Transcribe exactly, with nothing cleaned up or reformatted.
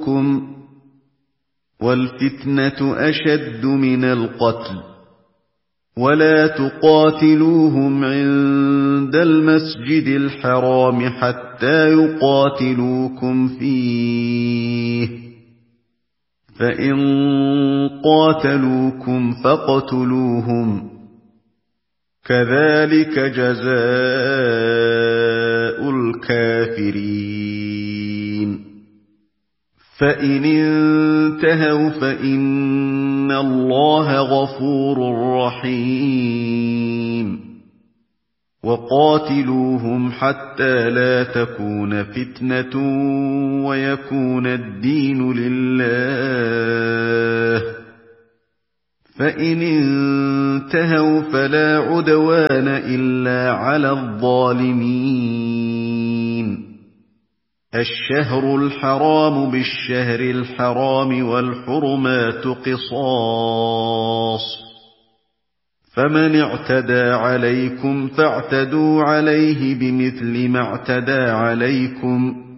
قَتْلُوكُمْ ۗ وَالْفِتْنَةُ أَشَدُّ مِنَ الْقَتْلِ ۗ وَلَا تُقَاتِلُوهُمْ عِندَ الْمَسْجِدِ الْحَرَامِ حَتَّىٰ يُقَاتِلُوكُمْ فِيهِ ۖ فَإِن قَاتَلُوكُمْ فَاقْتُلُوهُمْ ۗ كَذَٰلِكَ جَزَاءُ الْكَافِرِينَ. فَإِنِ انتَهَوْا فَإِنَّ اللَّهَ غَفُورٌ رَّحِيمٌ. وَقَاتِلُوهُمْ حَتَّىٰ لَا تَكُونَ فِتْنَةٌ وَيَكُونَ الدِّينُ لِلَّهِ ۖ فَإِنِ انتَهَوْا فَلَا عُدْوَانَ إِلَّا عَلَى الظَّالِمِينَ. الشَّهْرُ الْحَرَامُ بِالشَّهْرِ الْحَرَامِ وَالْحُرُمَاتُ قِصَاصٌ، فَمَنِ اعْتَدَىٰ عَلَيْكُمْ فَاعْتَدُوا عَلَيْهِ بِمِثْلِ مَا اعْتَدَىٰ عَلَيْكُمْ ۖ